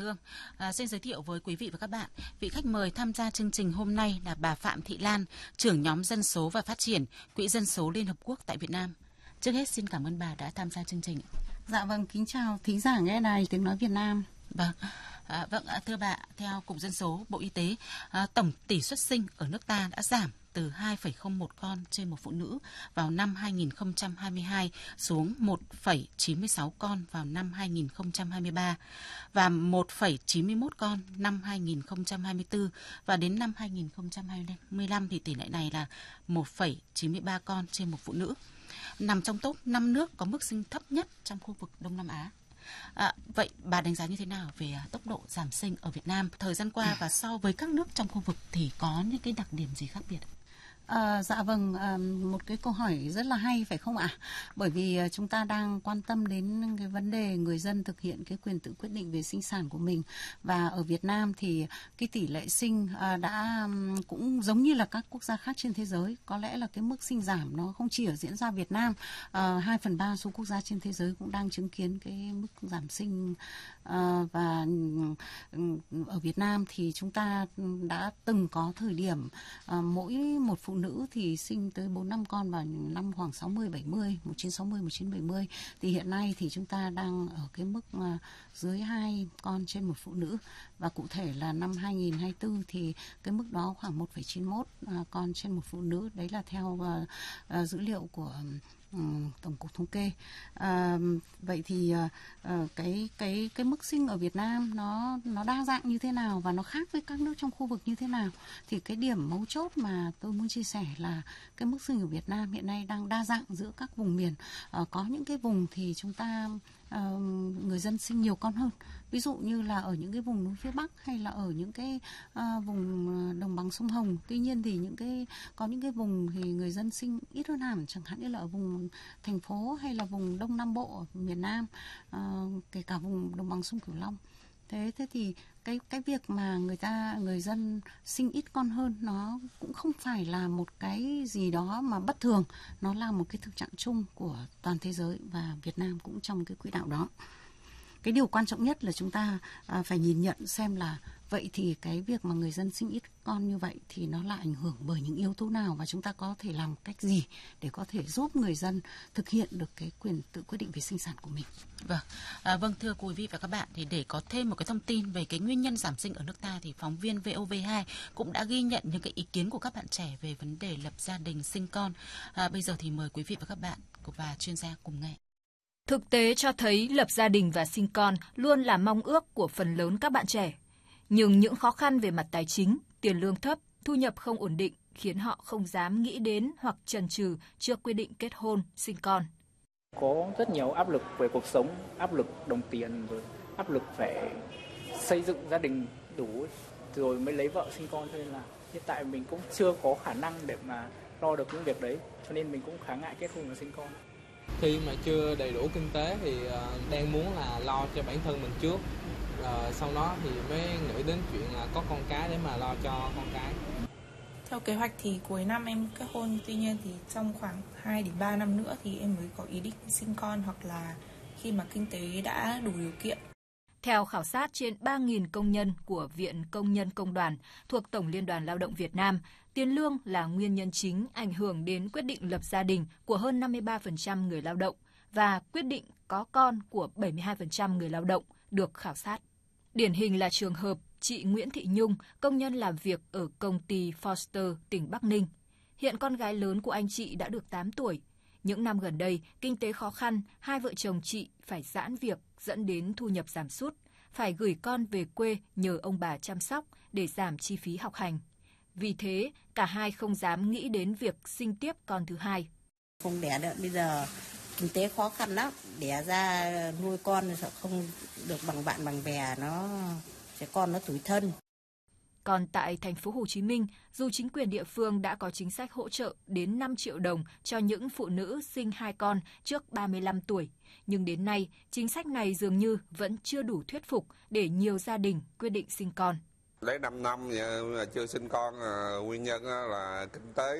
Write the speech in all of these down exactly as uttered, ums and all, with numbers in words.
Lương. À, xin giới thiệu với quý vị và các bạn, vị khách mời tham gia chương trình hôm nay là bà Phạm Thị Lan, trưởng nhóm Dân số và Phát triển, Quỹ Dân số Liên Hợp Quốc tại Việt Nam. Trước hết xin cảm ơn bà đã tham gia chương trình. Dạ vâng, kính chào thính giả nghe đài Tiếng nói Việt Nam. Vâng, à, vâng thưa bà, theo Cục Dân số Bộ Y tế, à, tổng tỷ suất sinh ở nước ta đã giảm từ hai phẩy không một con trên một phụ nữ vào năm hai nghìn không trăm hai mươi hai xuống một phẩy chín mươi sáu con vào năm hai nghìn không trăm hai mươi ba và một phẩy chín mươi mốt con năm hai nghìn không trăm hai mươi tư, và đến năm hai nghìn không trăm hai mươi lăm thì tỷ lệ này là một phẩy chín mươi ba con trên một phụ nữ, nằm trong top năm nước có mức sinh thấp nhất trong khu vực Đông Nam Á. À, vậy bà đánh giá như thế nào về tốc độ giảm sinh ở Việt Nam thời gian qua và so với các nước trong khu vực thì có những cái đặc điểm gì khác biệt? À, dạ vâng, à, một cái câu hỏi rất là hay phải không ạ? Bởi vì chúng ta đang quan tâm đến cái vấn đề người dân thực hiện cái quyền tự quyết định về sinh sản của mình, và ở Việt Nam thì cái tỷ lệ sinh à, đã cũng giống như là các quốc gia khác trên thế giới. Có lẽ là cái mức sinh giảm nó không chỉ ở diễn ra Việt Nam, à, hai phần ba số quốc gia trên thế giới cũng đang chứng kiến cái mức giảm sinh, à, và ở Việt Nam thì chúng ta đã từng có thời điểm à, mỗi một phụ nữ thì sinh tới bốn năm con vào năm khoảng sáu mươi bảy mươi, một nghìn chín trăm sáu mươi, một nghìn chín trăm bảy mươi. Thì hiện nay thì chúng ta đang ở cái mức uh, dưới hai con trên một phụ nữ, và cụ thể là năm hai nghìn không trăm hai mươi tư thì cái mức đó khoảng một phẩy chín mươi mốt uh, con trên một phụ nữ. Đấy là theo uh, uh, dữ liệu của um, Tổng cục Thống kê. À, vậy thì uh, cái cái cái mức sinh ở Việt Nam nó nó đa dạng như thế nào và nó khác với các nước trong khu vực như thế nào? Thì cái điểm mấu chốt mà tôi muốn chia sẻ là cái mức sinh ở Việt Nam hiện nay đang đa dạng giữa các vùng miền. À, có những cái vùng thì chúng ta uh, người dân sinh nhiều con hơn, ví dụ như là ở những cái vùng núi phía Bắc hay là ở những cái uh, vùng đồng bằng sông Hồng. Tuy nhiên thì những cái có những cái vùng thì người dân sinh ít hơn hẳn, chẳng hạn như là ở vùng thành phố hay là vùng Đông Nam Bộ ở miền Nam, uh, kể cả vùng đồng bằng sông Cửu Long. Thế thế thì cái cái việc mà người ta người dân sinh ít con hơn nó cũng không phải là một cái gì đó mà bất thường, nó là một cái thực trạng chung của toàn thế giới và Việt Nam cũng trong cái quỹ đạo đó. Cái điều quan trọng nhất là chúng ta à, phải nhìn nhận xem là vậy thì cái việc mà người dân sinh ít con như vậy thì nó là ảnh hưởng bởi những yếu tố nào, và chúng ta có thể làm cách gì để có thể giúp người dân thực hiện được cái quyền tự quyết định về sinh sản của mình. Vâng, à, vâng thưa quý vị và các bạn, thì để có thêm một cái thông tin về cái nguyên nhân giảm sinh ở nước ta thì phóng viên vê o vê hai cũng đã ghi nhận những cái ý kiến của các bạn trẻ về vấn đề lập gia đình, sinh con. À, bây giờ thì mời quý vị và các bạn và chuyên gia cùng nghe. Thực tế cho thấy lập gia đình và sinh con luôn là mong ước của phần lớn các bạn trẻ. Nhưng những khó khăn về mặt tài chính, tiền lương thấp, thu nhập không ổn định khiến họ không dám nghĩ đến hoặc chần chừ trước quyết định kết hôn, sinh con. Có rất nhiều áp lực về cuộc sống, áp lực đồng tiền, rồi áp lực phải xây dựng gia đình đủ rồi mới lấy vợ sinh con, cho nên là hiện tại mình cũng chưa có khả năng để mà lo được những việc đấy, cho nên mình cũng khá ngại kết hôn và sinh con. Khi mà chưa đầy đủ kinh tế thì đang muốn là lo cho bản thân mình trước, rồi sau đó thì mới nghĩ đến chuyện là có con cái để mà lo cho con cái. Theo kế hoạch thì cuối năm em kết hôn, tuy nhiên thì trong khoảng hai đến ba năm nữa thì em mới có ý định sinh con, hoặc là khi mà kinh tế đã đủ điều kiện. Theo khảo sát trên ba nghìn công nhân của Viện Công nhân Công đoàn thuộc Tổng Liên đoàn Lao động Việt Nam, tiền lương là nguyên nhân chính ảnh hưởng đến quyết định lập gia đình của hơn năm mươi ba phần trăm người lao động và quyết định có con của bảy mươi hai phần trăm người lao động được khảo sát. Điển hình là trường hợp chị Nguyễn Thị Nhung, công nhân làm việc ở công ty Foster, tỉnh Bắc Ninh. Hiện con gái lớn của anh chị đã được tám tuổi. Những năm gần đây, kinh tế khó khăn, hai vợ chồng chị phải giãn việc dẫn đến thu nhập giảm sút, phải gửi con về quê nhờ ông bà chăm sóc để giảm chi phí học hành. Vì thế, cả hai không dám nghĩ đến việc sinh tiếp con thứ hai. Không đẻ được, bây giờ kinh tế khó khăn lắm, đẻ ra nuôi con sợ không được bằng bạn bằng bè, nó trẻ con nó tủi thân. Còn tại thành phố Hồ Chí Minh, dù chính quyền địa phương đã có chính sách hỗ trợ đến năm triệu đồng cho những phụ nữ sinh hai con trước ba mươi lăm tuổi, nhưng đến nay, chính sách này dường như vẫn chưa đủ thuyết phục để nhiều gia đình quyết định sinh con. Lấy năm năm mà chưa sinh con, nguyên nhân là kinh tế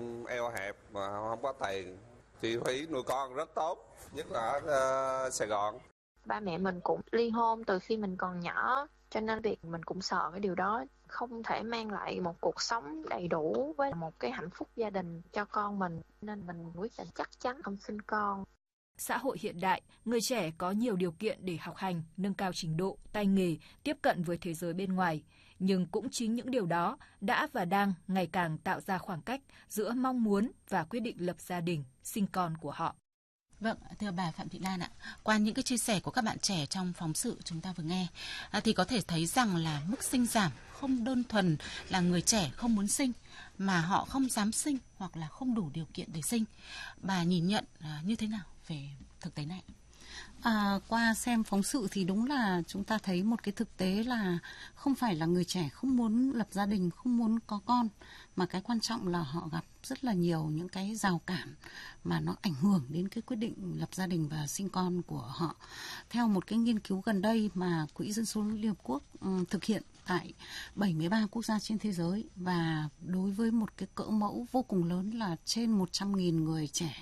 eo hẹp mà không có tiền. Chi phí nuôi con rất tốt, nhất là ở Sài Gòn. Ba mẹ mình cũng ly hôn từ khi mình còn nhỏ, cho nên việc mình cũng sợ cái điều đó không thể mang lại một cuộc sống đầy đủ với một cái hạnh phúc gia đình cho con mình, nên mình quyết định chắc chắn không sinh con. Xã hội hiện đại, người trẻ có nhiều điều kiện để học hành, nâng cao trình độ, tay nghề, tiếp cận với thế giới bên ngoài. Nhưng cũng chính những điều đó đã và đang ngày càng tạo ra khoảng cách giữa mong muốn và quyết định lập gia đình, sinh con của họ. Vâng, thưa bà Phạm Thị Lan ạ, qua những cái chia sẻ của các bạn trẻ trong phóng sự chúng ta vừa nghe, à, thì có thể thấy rằng là mức sinh giảm không đơn thuần là người trẻ không muốn sinh, mà họ không dám sinh hoặc là không đủ điều kiện để sinh. Bà nhìn nhận à, như thế nào về thực tế này? À, qua xem phóng sự thì đúng là chúng ta thấy một cái thực tế là không phải là người trẻ không muốn lập gia đình, không muốn có con, mà cái quan trọng là họ gặp rất là nhiều những cái rào cản mà nó ảnh hưởng đến cái quyết định lập gia đình và sinh con của họ. Theo một cái nghiên cứu gần đây mà Quỹ Dân số Liên Hợp Quốc um, thực hiện tại bảy mươi ba quốc gia trên thế giới, và đối với một cái cỡ mẫu vô cùng lớn là trên một trăm nghìn người trẻ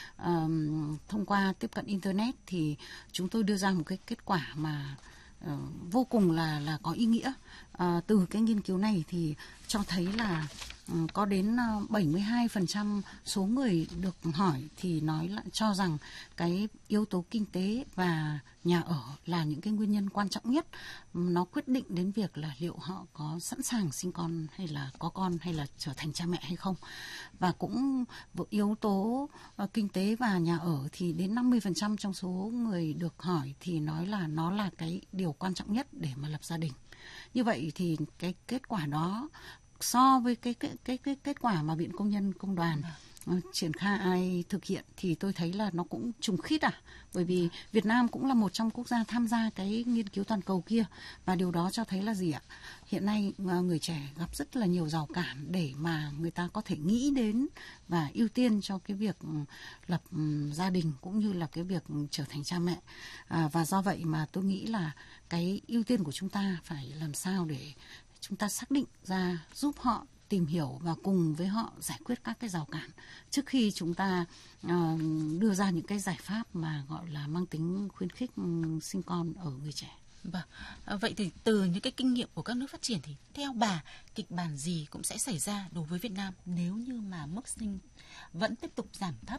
um, thông qua tiếp cận Internet, thì chúng tôi đưa ra một cái kết quả mà uh, vô cùng là, là có ý nghĩa. Uh, từ cái nghiên cứu này thì cho thấy là um, có đến uh, bảy mươi hai phần trăm số người được hỏi thì nói là cho rằng cái yếu tố kinh tế và nhà ở là những cái nguyên nhân quan trọng nhất. Nó quyết định đến việc là liệu họ có sẵn sàng sinh con hay là có con hay là trở thành cha mẹ hay không. Và cũng yếu tố uh, kinh tế và nhà ở thì đến năm mươi phần trăm trong số người được hỏi thì nói là nó là cái điều quan trọng nhất để mà lập gia đình. Như vậy thì cái kết quả đó so với cái cái cái, cái kết quả mà Viện Công nhân Công đoàn uh, triển khai thực hiện thì tôi thấy là nó cũng trùng khít à, bởi vì Việt Nam cũng là một trong quốc gia tham gia cái nghiên cứu toàn cầu kia, và điều đó cho thấy là gì ạ? Hiện nay uh, người trẻ gặp rất là nhiều rào cản để mà người ta có thể nghĩ đến và ưu tiên cho cái việc uh, lập um, gia đình cũng như là cái việc um, trở thành cha mẹ. À, và do vậy mà tôi nghĩ là cái ưu tiên của chúng ta phải làm sao để chúng ta xác định ra, giúp họ tìm hiểu và cùng với họ giải quyết các cái rào cản trước khi chúng ta uh, đưa ra những cái giải pháp mà gọi là mang tính khuyến khích um, sinh con ở người trẻ. Vâng, à, vậy thì từ những cái kinh nghiệm của các nước phát triển thì theo bà, kịch bản gì cũng sẽ xảy ra đối với Việt Nam nếu như mà mức sinh vẫn tiếp tục giảm thấp?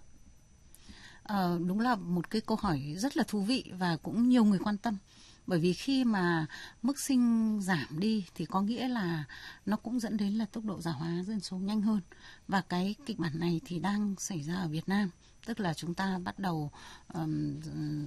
À, đúng là một cái câu hỏi rất là thú vị và cũng nhiều người quan tâm. Bởi vì khi mà mức sinh giảm đi thì có nghĩa là nó cũng dẫn đến là tốc độ già hóa dân số nhanh hơn. Và cái kịch bản này thì đang xảy ra ở Việt Nam. Tức là chúng ta bắt đầu um,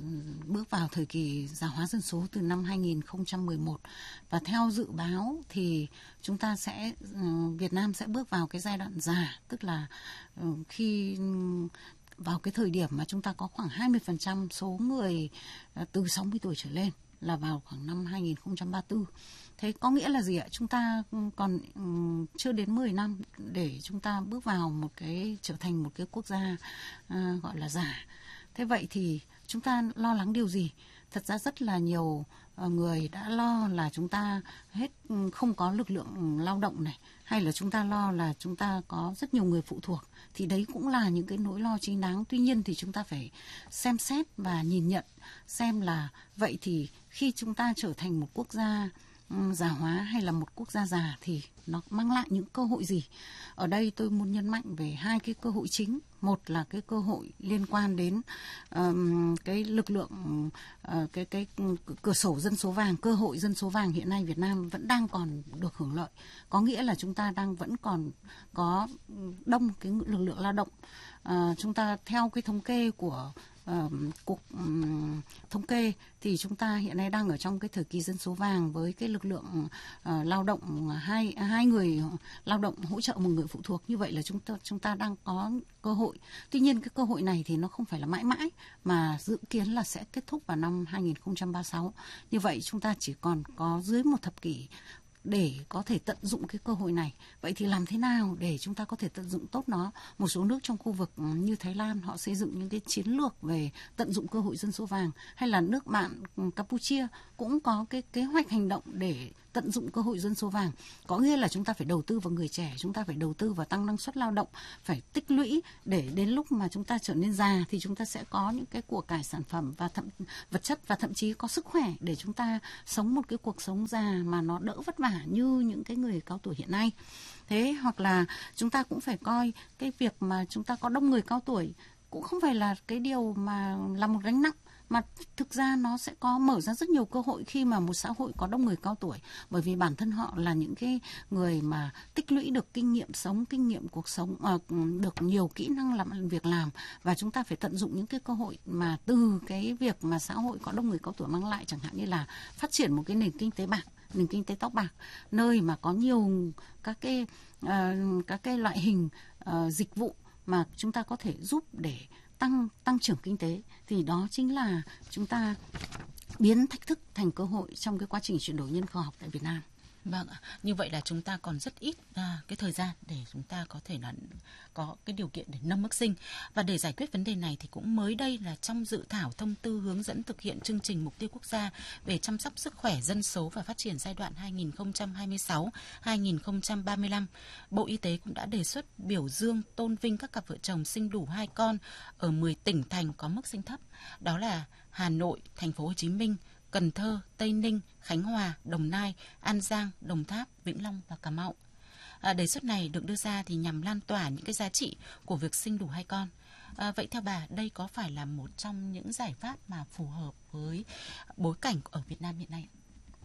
bước vào thời kỳ già hóa dân số từ năm hai nghìn không trăm mười một. Và theo dự báo thì chúng ta sẽ, uh, Việt Nam sẽ bước vào cái giai đoạn già. Tức là uh, khi... Um, vào cái thời điểm mà chúng ta có khoảng hai mươi phần trăm số người uh, từ sáu mươi tuổi trở lên là vào khoảng năm hai nghìn không trăm ba mươi tư. Thế có nghĩa là gì ạ? Chúng ta còn um, chưa đến mười năm để chúng ta bước vào một cái trở thành một cái quốc gia uh, gọi là già. Thế vậy thì chúng ta lo lắng điều gì? Thật ra rất là nhiều uh, người đã lo là chúng ta hết um, không có lực lượng um, lao động này, hay là chúng ta lo là chúng ta có rất nhiều người phụ thuộc. Thì đấy cũng là những cái nỗi lo chính đáng. Tuy nhiên thì chúng ta phải xem xét và nhìn nhận xem là vậy thì khi chúng ta trở thành một quốc gia um, già hóa hay là một quốc gia già thì nó mang lại những cơ hội gì? Ở đây tôi muốn nhấn mạnh về hai cái cơ hội chính. Một là cái cơ hội liên quan đến um, cái lực lượng, uh, cái cái cửa sổ dân số vàng, cơ hội dân số vàng hiện nay Việt Nam vẫn đang còn được hưởng lợi. Có nghĩa là chúng ta đang vẫn còn có đông cái lực lượng lao động. Uh, chúng ta theo cái thống kê của Uh, cục um, thống kê thì chúng ta hiện nay đang ở trong cái thời kỳ dân số vàng với cái lực lượng uh, lao động hai hai người lao động hỗ trợ một người phụ thuộc. Như vậy là chúng ta chúng ta đang có cơ hội. Tuy nhiên cái cơ hội này thì nó không phải là mãi mãi, mà dự kiến là sẽ kết thúc vào năm hai nghìn không trăm ba mươi sáu. Như vậy chúng ta chỉ còn có dưới một thập kỷ để có thể tận dụng cái cơ hội này. Vậy thì làm thế nào để chúng ta có thể tận dụng tốt nó? Một số nước trong khu vực như Thái Lan họ xây dựng những cái chiến lược về tận dụng cơ hội dân số vàng, hay là nước bạn Campuchia cũng có cái kế hoạch hành động để tận tận dụng cơ hội dân số vàng. Có nghĩa là chúng ta phải đầu tư vào người trẻ, chúng ta phải đầu tư vào tăng năng suất lao động, phải tích lũy để đến lúc mà chúng ta trở nên già thì chúng ta sẽ có những cái của cải sản phẩm và thậm vật chất và thậm chí có sức khỏe để chúng ta sống một cái cuộc sống già mà nó đỡ vất vả như những cái người cao tuổi hiện nay. Thế hoặc là chúng ta cũng phải coi cái việc mà chúng ta có đông người cao tuổi cũng không phải là cái điều mà là một gánh nặng, mà thực ra nó sẽ có mở ra rất nhiều cơ hội khi mà một xã hội có đông người cao tuổi, bởi vì bản thân họ là những cái người mà tích lũy được kinh nghiệm sống, kinh nghiệm cuộc sống, uh, được nhiều kỹ năng làm việc làm, và chúng ta phải tận dụng những cái cơ hội mà từ cái việc mà xã hội có đông người cao tuổi mang lại, chẳng hạn như là phát triển một cái nền kinh tế bạc, nền kinh tế tóc bạc, nơi mà có nhiều các cái uh, các cái loại hình uh, dịch vụ mà chúng ta có thể giúp để tăng tăng trưởng kinh tế, thì đó chính là chúng ta biến thách thức thành cơ hội trong cái quá trình chuyển đổi nhân khẩu học tại Việt Nam. Vâng, như vậy là chúng ta còn rất ít à, cái thời gian để chúng ta có thể là có cái điều kiện để nâng mức sinh. Và để giải quyết vấn đề này thì cũng mới đây là trong dự thảo thông tư hướng dẫn thực hiện chương trình mục tiêu quốc gia về chăm sóc sức khỏe dân số và phát triển giai đoạn hai nghìn không trăm hai mươi sáu đến hai nghìn không trăm ba mươi lăm, Bộ Y tế cũng đã đề xuất biểu dương tôn vinh các cặp vợ chồng sinh đủ hai con ở mười tỉnh thành có mức sinh thấp. Đó là Hà Nội, Thành phố Hồ Chí Minh, Cần Thơ, Tây Ninh, Khánh Hòa, Đồng Nai, An Giang, Đồng Tháp, Vĩnh Long và Cà Mau. À, đề xuất này được đưa ra thì nhằm lan tỏa những cái giá trị của việc sinh đủ hai con. À, vậy theo bà, đây có phải là một trong những giải pháp mà phù hợp với bối cảnh ở Việt Nam hiện nay?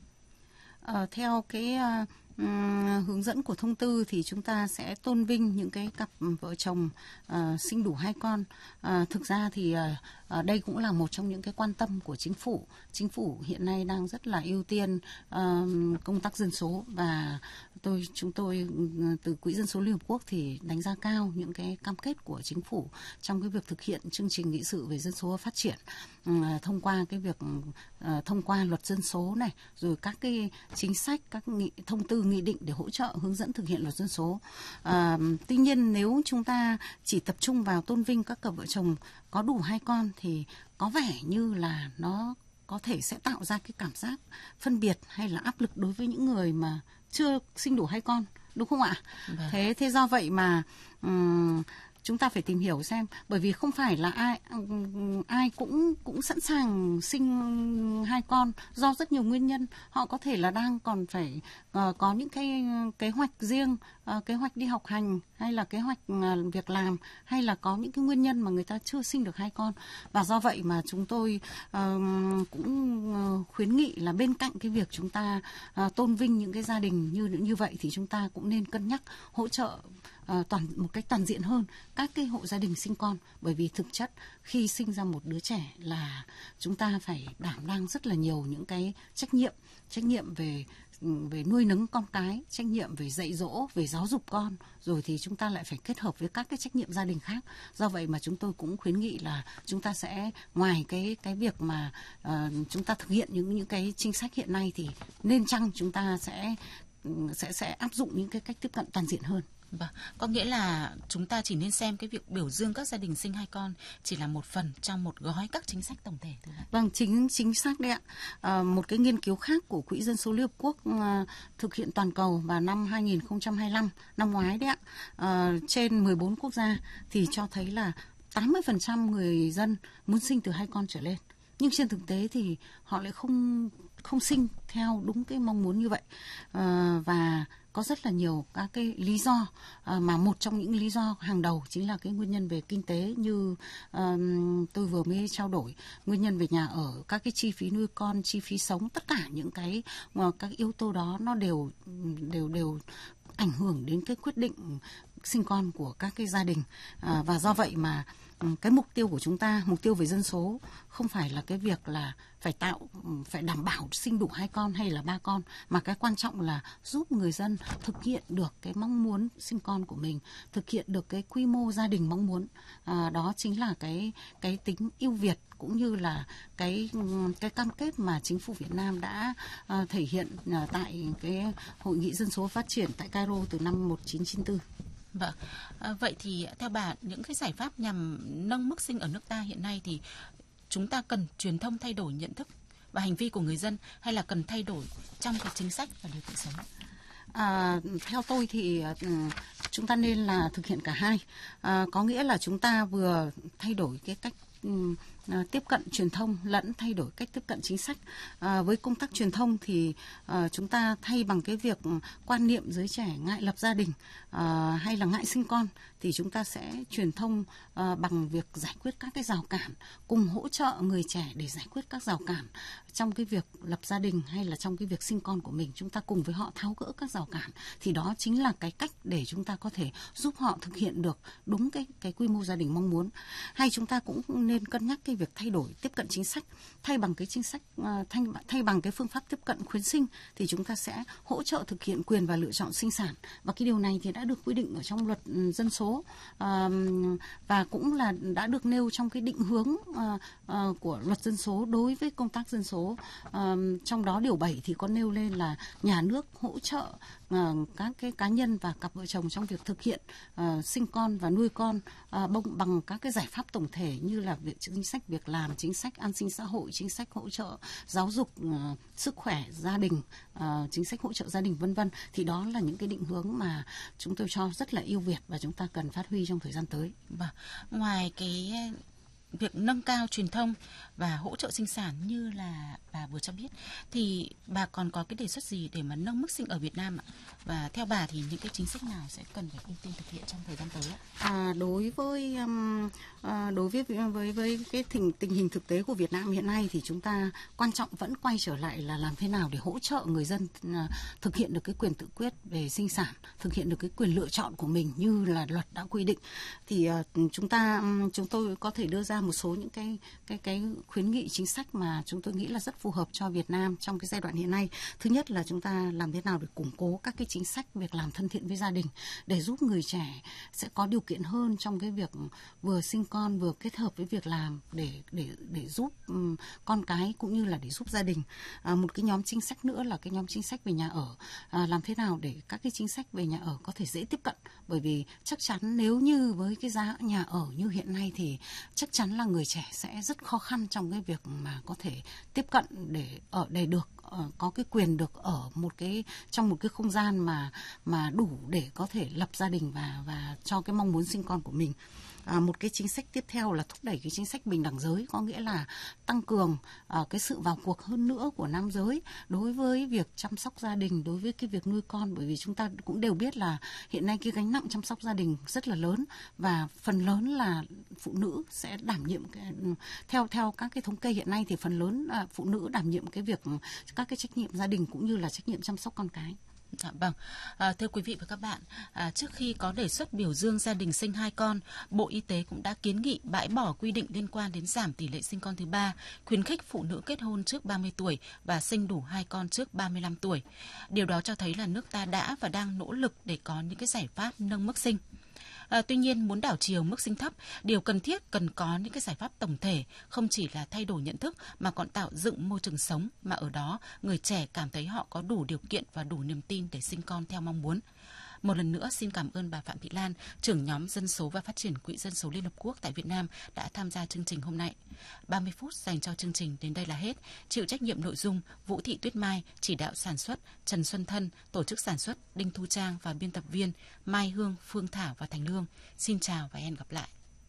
À, theo cái uh, um, hướng dẫn của thông tư thì chúng ta sẽ tôn vinh những cái cặp vợ chồng uh, sinh đủ hai con. Uh, thực ra thì uh, uh, đây cũng là một trong những cái quan tâm của chính phủ. Chính phủ hiện nay đang rất là ưu tiên uh, công tác dân số, và tôi chúng tôi từ Quỹ Dân số Liên Hợp Quốc thì đánh giá cao những cái cam kết của chính phủ trong cái việc thực hiện chương trình nghị sự về dân số và phát triển, uh, thông qua cái việc uh, thông qua luật dân số này, rồi các cái chính sách, các nghị, thông tư, nghị định để hỗ trợ hướng dẫn thực hiện luật dân số. À, tuy nhiên nếu chúng ta chỉ tập trung vào tôn vinh các cặp vợ chồng có đủ hai con thì có vẻ như là nó có thể sẽ tạo ra cái cảm giác phân biệt hay là áp lực đối với những người mà chưa sinh đủ hai con, đúng không ạ? Vâng. Thế thế do vậy mà um, chúng ta phải tìm hiểu xem, bởi vì không phải là ai ai cũng cũng sẵn sàng sinh hai con do rất nhiều nguyên nhân. Họ có thể là đang còn phải uh, có những cái kế hoạch riêng, uh, kế hoạch đi học hành, hay là kế hoạch uh, việc làm, hay là có những cái nguyên nhân mà người ta chưa sinh được hai con. Và do vậy mà chúng tôi uh, cũng uh, khuyến nghị là bên cạnh cái việc chúng ta uh, tôn vinh những cái gia đình như như vậy thì chúng ta cũng nên cân nhắc hỗ trợ Uh, toàn một cách toàn diện hơn các cái hộ gia đình sinh con, bởi vì thực chất khi sinh ra một đứa trẻ là chúng ta phải đảm đang rất là nhiều những cái trách nhiệm trách nhiệm về về nuôi nấng con cái, trách nhiệm về dạy dỗ, về giáo dục con, rồi thì chúng ta lại phải kết hợp với các cái trách nhiệm gia đình khác. Do vậy mà chúng tôi cũng khuyến nghị là chúng ta sẽ ngoài cái cái việc mà uh, chúng ta thực hiện những những cái chính sách hiện nay thì nên chăng chúng ta sẽ sẽ sẽ áp dụng những cái cách tiếp cận toàn diện hơn. Vâng, có nghĩa là chúng ta chỉ nên xem cái việc biểu dương các gia đình sinh hai con chỉ là một phần trong một gói các chính sách tổng thể. Vâng, chính chính xác đấy ạ. À, một cái nghiên cứu khác của Quỹ Dân số Liên Hợp Quốc à, thực hiện toàn cầu vào năm hai nghìn không trăm hai mươi lăm, năm ngoái đấy ạ, à, trên mười bốn quốc gia thì cho thấy là tám mươi phần trăm người dân muốn sinh từ hai con trở lên. Nhưng trên thực tế thì họ lại không không sinh theo đúng cái mong muốn như vậy. À, và có rất là nhiều các cái lý do, à, mà một trong những lý do hàng đầu chính là cái nguyên nhân về kinh tế, như um, tôi vừa mới trao đổi, nguyên nhân về nhà ở, các cái chi phí nuôi con, chi phí sống, tất cả những cái các yếu tố đó nó đều đều đều ảnh hưởng đến cái quyết định sinh con của các cái gia đình. À, và do vậy mà cái mục tiêu của chúng ta, mục tiêu về dân số không phải là cái việc là phải tạo, phải đảm bảo sinh đủ hai con hay là ba con, mà cái quan trọng là giúp người dân thực hiện được cái mong muốn sinh con của mình, thực hiện được cái quy mô gia đình mong muốn. À, đó chính là cái cái tính ưu việt cũng như là cái cái cam kết mà chính phủ Việt Nam đã uh, thể hiện uh, tại cái hội nghị dân số phát triển tại Cairo từ năm một nghìn chín trăm chín mươi tư. Vâng, à, vậy thì theo bà, những cái giải pháp nhằm nâng mức sinh ở nước ta hiện nay thì chúng ta cần truyền thông thay đổi nhận thức và hành vi của người dân, hay là cần thay đổi trong cái chính sách và điều kiện sống? À, theo tôi thì uh, chúng ta nên là thực hiện cả hai. À, có nghĩa là chúng ta vừa thay đổi cái cách um, À, tiếp cận truyền thông lẫn thay đổi cách tiếp cận chính sách. À, với công tác truyền thông thì à, chúng ta thay bằng cái việc quan niệm giới trẻ ngại lập gia đình à, hay là ngại sinh con, thì chúng ta sẽ truyền thông à, bằng việc giải quyết các cái rào cản, cùng hỗ trợ người trẻ để giải quyết các rào cản trong cái việc lập gia đình hay là trong cái việc sinh con của mình. Chúng ta cùng với họ tháo gỡ các rào cản, thì đó chính là cái cách để chúng ta có thể giúp họ thực hiện được đúng cái cái quy mô gia đình mong muốn. Hay chúng ta cũng nên cân nhắc cái việc thay đổi tiếp cận chính sách, thay bằng cái chính sách thay, thay bằng cái phương pháp tiếp cận khuyến sinh, thì chúng ta sẽ hỗ trợ thực hiện quyền và lựa chọn sinh sản, và cái điều này thì đã được quy định ở trong luật dân số à, và cũng là đã được nêu trong cái định hướng à, à, của luật dân số đối với công tác dân số. À, trong đó điều bảy thì có nêu lên là nhà nước hỗ trợ à, các cái cá nhân và cặp vợ chồng trong việc thực hiện à, sinh con và nuôi con à, bằng các cái giải pháp tổng thể như là việc chính sách việc làm, chính sách an sinh xã hội, chính sách hỗ trợ giáo dục, uh, sức khỏe gia đình, uh, chính sách hỗ trợ gia đình vân vân. Thì đó là những cái định hướng mà chúng tôi cho rất là ưu việt và chúng ta cần phát huy trong thời gian tới. Và ngoài cái việc nâng cao truyền thông và hỗ trợ sinh sản như là bà vừa cho biết, thì bà còn có cái đề xuất gì để mà nâng mức sinh ở Việt Nam ạ? Và theo bà thì những cái chính sách nào sẽ cần phải ưu tiên thực hiện trong thời gian tới ạ? À, đối với um, à, đối với với với cái tình tình hình thực tế của Việt Nam hiện nay thì chúng ta quan trọng vẫn quay trở lại là làm thế nào để hỗ trợ người dân uh, thực hiện được cái quyền tự quyết về sinh sản, thực hiện được cái quyền lựa chọn của mình như là luật đã quy định. Thì uh, chúng ta um, chúng tôi có thể đưa ra một số những cái cái cái khuyến nghị chính sách mà chúng tôi nghĩ là rất phù hợp cho Việt Nam trong cái giai đoạn hiện nay. Thứ nhất là chúng ta làm thế nào để củng cố các cái chính sách việc làm thân thiện với gia đình để giúp người trẻ sẽ có điều kiện hơn trong cái việc vừa sinh con vừa kết hợp với việc làm để để để giúp um, con cái cũng như là để giúp gia đình. À, một cái nhóm chính sách nữa là cái nhóm chính sách về nhà ở. À, làm thế nào để các cái chính sách về nhà ở có thể dễ tiếp cận, bởi vì chắc chắn nếu như với cái giá nhà ở như hiện nay thì chắc chắn là người trẻ sẽ rất khó khăn trong cái việc mà có thể tiếp cận để ở để được uh, có cái quyền được ở một cái trong một cái không gian mà mà đủ để có thể lập gia đình và và cho cái mong muốn sinh con của mình. À, một cái chính sách tiếp theo là thúc đẩy cái chính sách bình đẳng giới, có nghĩa là tăng cường à, cái sự vào cuộc hơn nữa của nam giới đối với việc chăm sóc gia đình, đối với cái việc nuôi con, bởi vì chúng ta cũng đều biết là hiện nay cái gánh nặng chăm sóc gia đình rất là lớn và phần lớn là phụ nữ sẽ đảm nhiệm cái, theo theo các cái thống kê hiện nay thì phần lớn là phụ nữ đảm nhiệm cái việc các cái trách nhiệm gia đình cũng như là trách nhiệm chăm sóc con cái. Dạ vâng, à, thưa quý vị và các bạn, à, trước khi có đề xuất biểu dương gia đình sinh hai con, Bộ Y tế cũng đã kiến nghị bãi bỏ quy định liên quan đến giảm tỷ lệ sinh con thứ ba, khuyến khích phụ nữ kết hôn trước ba mươi tuổi và sinh đủ hai con trước ba mươi lăm tuổi. Điều đó cho thấy là nước ta đã và đang nỗ lực để có những cái giải pháp nâng mức sinh. À, tuy nhiên, muốn đảo chiều mức sinh thấp, điều cần thiết cần có những cái giải pháp tổng thể, không chỉ là thay đổi nhận thức mà còn tạo dựng môi trường sống mà ở đó người trẻ cảm thấy họ có đủ điều kiện và đủ niềm tin để sinh con theo mong muốn. Một lần nữa xin cảm ơn bà Phạm Thị Lan, trưởng nhóm Dân số và Phát triển Quỹ Dân số Liên Hợp Quốc tại Việt Nam đã tham gia chương trình hôm nay. ba mươi phút dành cho chương trình đến đây là hết. Chịu trách nhiệm nội dung Vũ Thị Tuyết Mai, chỉ đạo sản xuất Trần Xuân Thân, tổ chức sản xuất Đinh Thu Trang và biên tập viên Mai Hương, Phương Thảo và Thành Lương. Xin chào và hẹn gặp lại.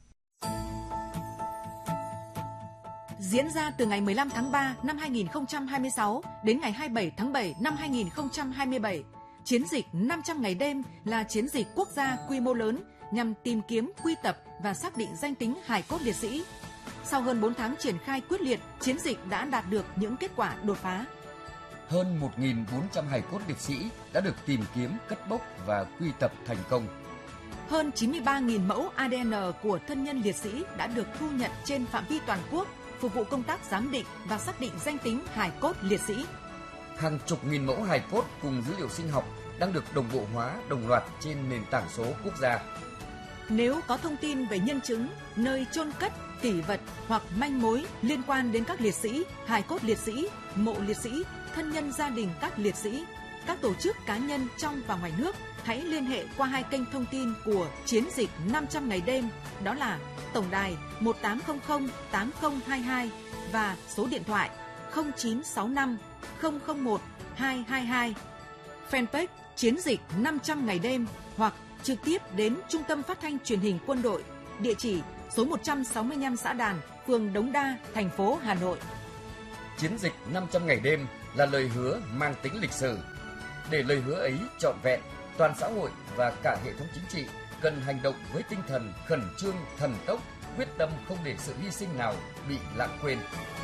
Diễn ra từ ngày mười lăm tháng ba năm hai nghìn không trăm hai mươi sáu đến ngày hai mươi bảy tháng bảy năm hai nghìn không trăm hai mươi bảy, chiến dịch năm trăm ngày đêm là chiến dịch quốc gia quy mô lớn nhằm tìm kiếm, quy tập và xác định danh tính hài cốt liệt sĩ. Sau hơn bốn tháng triển khai quyết liệt, chiến dịch đã đạt được những kết quả đột phá. Hơn một nghìn bốn trăm hài cốt liệt sĩ đã được tìm kiếm, cất bốc và quy tập thành công. Hơn chín mươi ba nghìn mẫu a đê en của thân nhân liệt sĩ đã được thu nhận trên phạm vi toàn quốc, phục vụ công tác giám định và xác định danh tính hài cốt liệt sĩ. Hàng chục nghìn mẫu hài cốt cùng dữ liệu sinh học đang được đồng bộ hóa đồng loạt trên nền tảng số quốc gia. Nếu có thông tin về nhân chứng, nơi chôn cất, kỷ vật hoặc manh mối liên quan đến các liệt sĩ, hài cốt liệt sĩ, mộ liệt sĩ, thân nhân gia đình các liệt sĩ, các tổ chức cá nhân trong và ngoài nước, hãy liên hệ qua hai kênh thông tin của chiến dịch năm trăm ngày đêm, đó là tổng đài một tám không không tám không hai hai và số điện thoại không chín sáu năm không không một hai hai hai, fanpage Chiến dịch năm trăm ngày đêm hoặc trực tiếp đến Trung tâm Phát thanh Truyền hình Quân đội, địa chỉ số một trăm sáu mươi lăm Xã Đàn, phường Đống Đa, thành phố Hà Nội. Chiến dịch năm trăm ngày đêm là lời hứa mang tính lịch sử. Để lời hứa ấy trọn vẹn, toàn xã hội và cả hệ thống chính trị cần hành động với tinh thần khẩn trương, thần tốc, quyết tâm không để sự hy sinh nào bị lãng quên.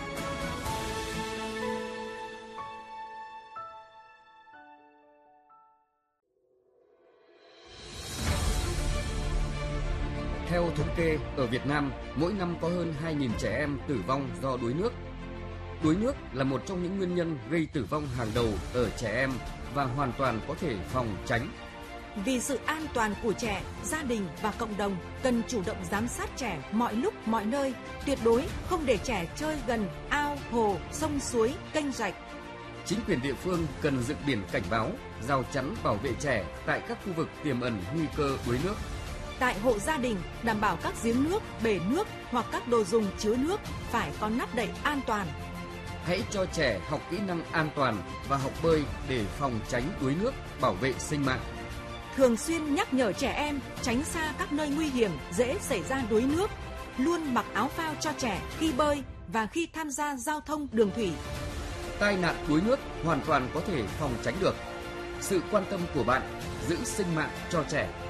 Theo thống kê, ở Việt Nam, mỗi năm có hơn hai nghìn trẻ em tử vong do đuối nước. Đuối nước là một trong những nguyên nhân gây tử vong hàng đầu ở trẻ em và hoàn toàn có thể phòng tránh. Vì sự an toàn của trẻ, gia đình và cộng đồng cần chủ động giám sát trẻ mọi lúc mọi nơi, tuyệt đối không để trẻ chơi gần ao, hồ, sông suối, kênh rạch. Chính quyền địa phương cần dựng biển cảnh báo, rào chắn bảo vệ trẻ tại các khu vực tiềm ẩn nguy cơ đuối nước. Tại hộ gia đình, đảm bảo các giếng nước, bể nước hoặc các đồ dùng chứa nước phải có nắp đậy an toàn. Hãy cho trẻ học kỹ năng an toàn và học bơi để phòng tránh đuối nước, bảo vệ sinh mạng. Thường xuyên nhắc nhở trẻ em tránh xa các nơi nguy hiểm dễ xảy ra đuối nước, luôn mặc áo phao cho trẻ khi bơi và khi tham gia giao thông đường thủy. Tai nạn đuối nước hoàn toàn có thể phòng tránh được. Sự quan tâm của bạn giữ sinh mạng cho trẻ.